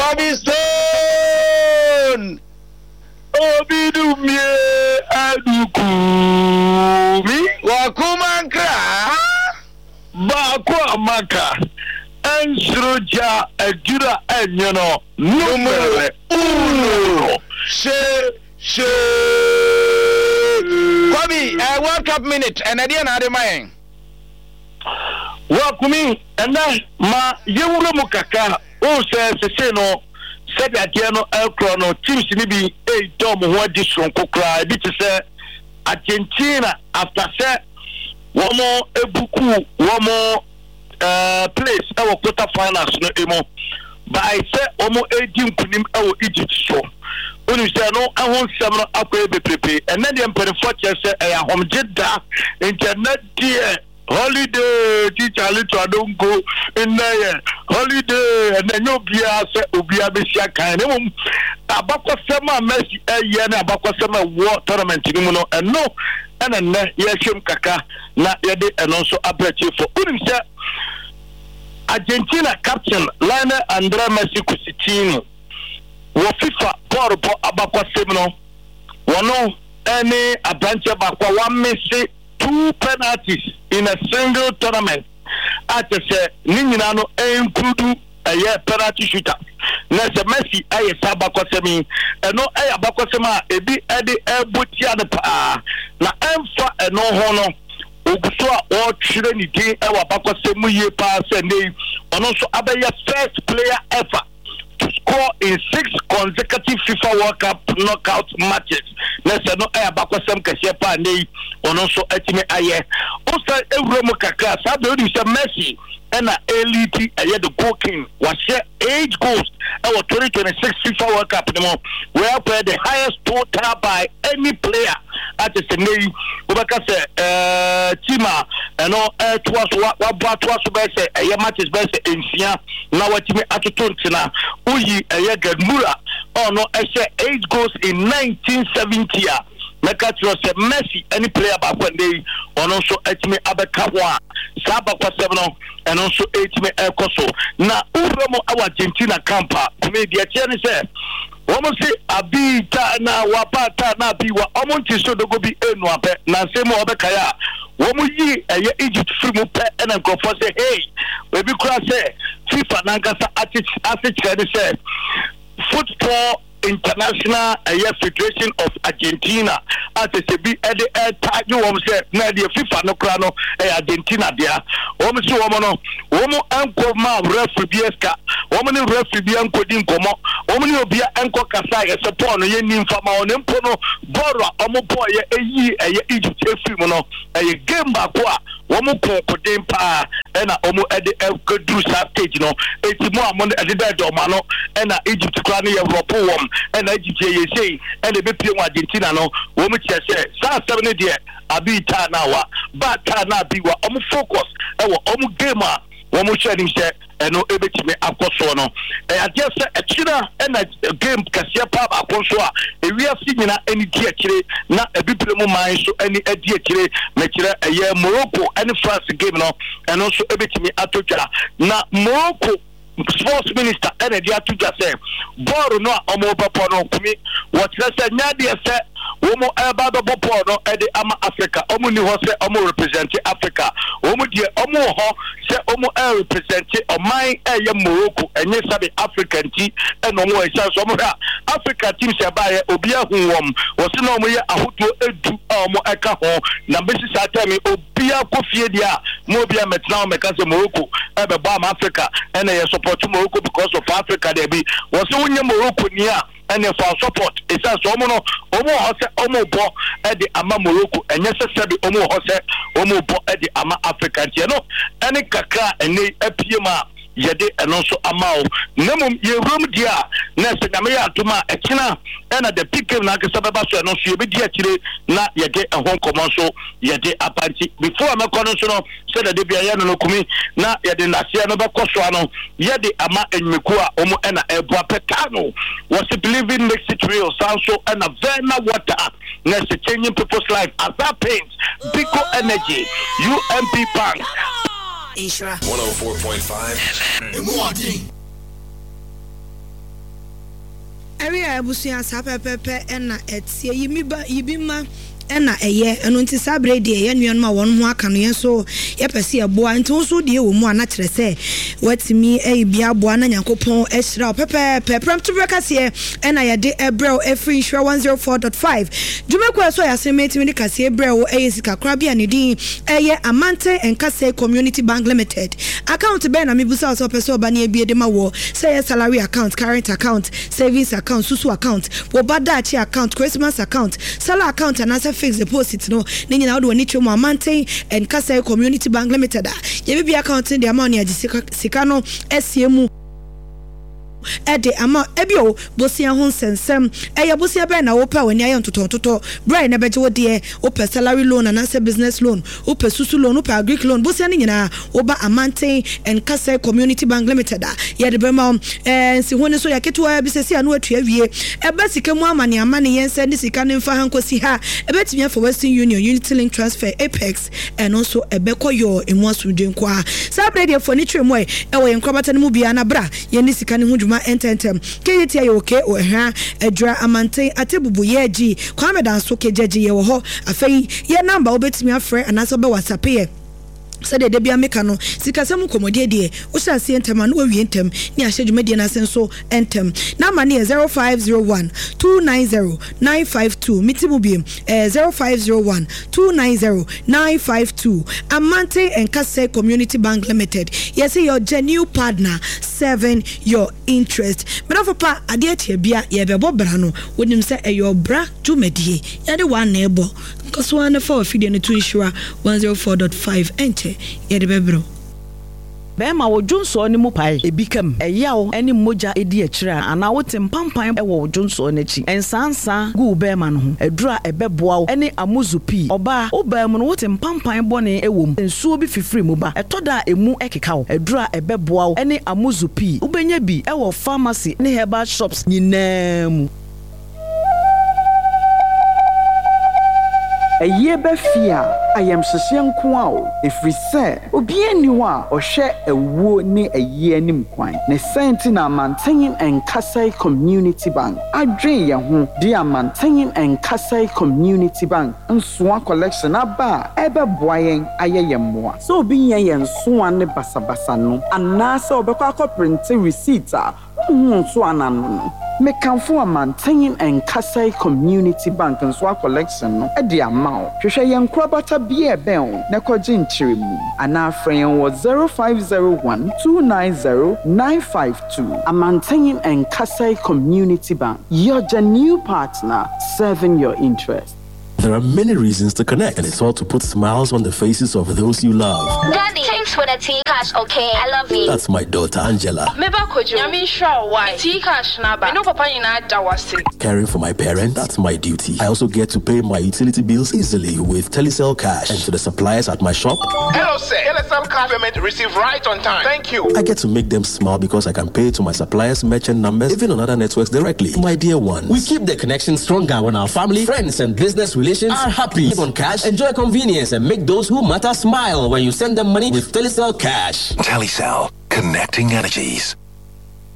Bobby Stone. Obidumie adukumi Wakumankra Bako amaka Ensroja Adura Enyono Numero uno Kwame, World Cup minute and idea na de mayen. Wakumi ena ma yewuro mukaka o se no said adia no elkro teams ni bi e dom ho adi sonko kra bi te se Argentina after say womo ebuku womo place e quarter finals no emo by say womo edi nkunim e Egypt so oni say no ahon sem no akwa bepepe and na dem perifo che say e ahomjeda internet die holiday teacher little don't go in there holiday and then you be as obia be sia kan em abakosema Messi ye na abakosema war tournament ni mu no eno ena ne ye hwem kaka na ye de eno so abrache for unim say Argentina captain Lionel Andrés Messi Coutinho wo FIFA porpo abakosem no wono any abranche bakwa wa Messi 2 penalties in a single tournament. At the Ninano include a penalty shooter. Nessa Messi, a Sabakosemi, and no a Bakosema, a bit Eddie Butiana pa. Na Emfa and no honor. Oguswa or Trinity, our Bakosemu ye pass and they, and also Abaya first player ever to score in 6 consecutive FIFA World Cup knockout matches. Nessa no air Bakosem Kashepa and they on also etime aye. Also Euromo Kaka, Sabe Messi and elite aye the goal king was share 8 goals our 2026 FIFA World Cup where play the highest total by any player at the Senei Ubaka say Tima and all twas what best a matches best in Sia now what me atutuntina uyi aye Gadmura oh no I say 8 goals in 1970 Meka say Messi any player back when they on also etime abeka ho saba kwa 7 and also etime ekoso na uromo Argentina campa me dia tiene say womo say abita na wapata na biwa omonti so dogo bi enu ape na semo obeka ya womo yi eye Egypt free mu pe and nkofo say hey we be kura say FIFA nankasa ati say football International Federation of Argentina as a be at the tag you say na the FIFA no krano Argentina dia si woman anko ma referee ska woman referee anko din komo woman obi anko kasa ye support no ye nimfa ma on mpo no boro boy ye Egypt film no game back a womu ko pa ena omu ede ekadru stage no etimo amon ede do ma no ena Egypt kra no Europe wom ena Egypt ye sei ena be pie Argentina no womu tie se sa 7 de abi ta na wa ba ta na bi wa omu focus e wo omu game a womu sharing se eno ebetime akoso no ade se ekira ena game kase pa akoso a ewiase nyina eni di ekire na ebibire mu man so eni edi ekire mekire eye Morocco eni France game no eno so ebetime atotwara na Morocco sports minister ena di atotwa se ball no omo papo no kumi what say nyade se womo eba do popo no ede ama Africa omo ni ho se omo represent Africa omo die omo ho se omo represent oman eye Morocco enye sabe African ti eno mo e so omo ha Africa team se ba ye obi ahunwom wo se no omo ye ahoto edu omo eka ho na besi sa temi obi akofie dia mo obi ametna o meka se Morocco ebe ba ma Africa ene ye support Morocco because of Africa there be wo se wonye Morocco ni a and for support it's a so omo hose omo bo e de ama Morocco enye se bi omo hose omo bo e de ama Africa tie no ene kaka ene apiema yede eno so amao nemum ye room dia na se nyame ya atuma ekina ena the pick na ke sababa so eno so ye be dia kire na yede ehon komo so yede apanti before me kono so no se de bia ye no kumi na yede nase no be koso no yede ama enmeku a omo ena eboa petano was believing makes it real so ena vena water na se changing people's life as that paint Biko Energy UMP Bank Ishra 104.5 FM. area busia sa pepepe na etie yibima ena eye eno nti sabre de ye nuan ma won ho aka no ye so ye pese eboa nti wo so de wo mu ana kire se watimi bia boa na Nyankopon ehira pepe pram to breakers here ena ye de ebrel free insure 104.5 jumekwa so ya semeti ni kase ebrel sika kra bia ne din eye Amante Nkase Community Bank Limited account be na mebusa so pese oba na ebie de ma wo say your salary account, current account, savings account, susu account, wo badachi account, Christmas account, sala account and answer fixed deposit no ni nyina wo ni twa mu Amante Nkase Community Bank Limited ye bi account in the amount ya sika no esiemu ede ama ebio bosia ho sensem eya bosia be na wo pa wani aye ntoto brain na beje wo de wo pe salary loan and answer business loan wo pe susu loan wo pe agric loan bosia ni nyina wo ba Amante Nkase Community Bank Limited ye de be ma si hone so ya ketwa bi sesi anu atua wie eba sika mu amane yense ni sika ne mfa hankosi ha ebetimi for Western Union Unity Link Transfer Apex and also ebekoyo emu asudwen kwa sabre de for ni twemu e wo yenkrobata ne mu bia na bra ye ni sika ne hu ententem keyeti ayoke ohwa adra Amante atebubu yeji kwame danso kejeji ye wo ho afei ye number obetimi afre anaso be WhatsApp ye sede de bia meka no sikasem komodie de wo hyase entem na wo wie entem ni ahye dwumade na senso entem na ma ne 0501 290 952 mitimu biem 0501 290 952 Amante Nkase Community Bank Limited yes your genuine partner serving your interest medafopa ade atie bia ye bebo bra no wonim se your bra dwumade ye de one neighbor because one for feed no to insure 104.5 enter ye de bebro Bema wo Johnson ni mu pai ebikam eyawo eni moja edi akira ana wote mpampan e wo Johnson n'achi ensansa gu bema no ho edura ebeboa eni amuzupi oba obam no wote mpampan bone ewom ensuo bi fifiri mu ba etoda emu ekekawo edura ebeboa eni amuzupi ubenya bi e wo pharmacy ni herbal shops nyinam Eye befia ayam hyehyɛ nko a o efiri sɛ obi ani ho a ɔhwɛ ewuo ne eye anim kwan ne senti na Amante Nkase Community Bank adwen ye ho di Amante Nkase Community Bank nsoa collection aba ebeboa yen aye yemmoa so obi yen nsoa ne basabasa no anase obekwa print receipt a so anano mekanfo Amante Nkase Community Bank nsoa collection no e di amount hwehwe yen krobata bia ben na kogye nchiremu ana afren wo 0501 290 952 Amante Nkase Community Bank your genuine partner serving your interest. There are many reasons to connect, and it's all to put smiles on the faces of those you love. Daddy, thanks for the tea cash, okay? I love you. That's my daughter, Angela. Caring for my parents, that's my duty. I also get to pay my utility bills easily with Telecel Cash. And to the suppliers at my shop. Hello, sir. Telecel Cash payment received right on time. Thank you. I get to make them smile because I can pay to my suppliers' merchant numbers, even on other networks directly. My dear ones. We keep the connection stronger when our family, friends, and business relations are happy. Live on cash, enjoy convenience, and make those who matter smile when you send them money with Telecel Cash. Telecel, connecting energies.